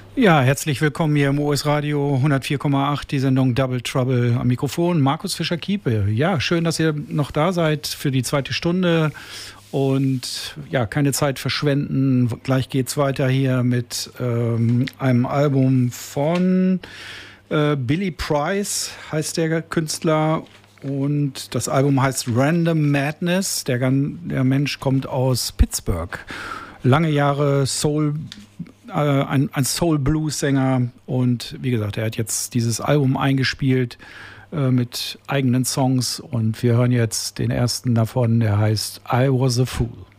Ja, herzlich willkommen hier im OS Radio 104,8, die Sendung Double Trouble am Mikrofon. Markus Fischer-Kiepe. Ja, schön, dass ihr noch da seid für die zweite Stunde. Und ja, keine Zeit verschwenden. Gleich geht's weiter hier mit einem Album von Billy Price, heißt der Künstler. Und das Album heißt Random Madness. Der Mensch kommt aus Pittsburgh. Lange Jahre ein Soul-Blues-Sänger. Und wie gesagt, er hat jetzt dieses Album eingespielt mit eigenen Songs. Und wir hören jetzt den ersten davon, der heißt I Was a Fool.